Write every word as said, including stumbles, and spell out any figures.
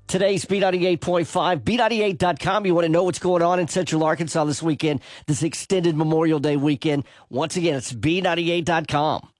Today's B ninety-eight point five, B ninety-eight dot com. You want to know what's going on in Central Arkansas this weekend, this extended Memorial Day weekend. Once again, it's B ninety-eight dot com.